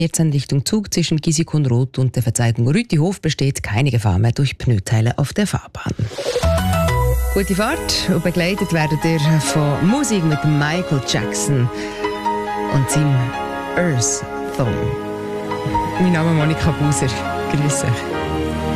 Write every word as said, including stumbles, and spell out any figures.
Jetzt in Richtung Zug zwischen Gisikon-Roth und der Verzeigung Rütihof besteht keine Gefahr mehr durch Pneuteile auf der Fahrbahn. Gute Fahrt und begleitet werdet ihr von Musik mit Michael Jackson und seinem Earth Song. Mein Name ist Monika Buser. Grüß euch.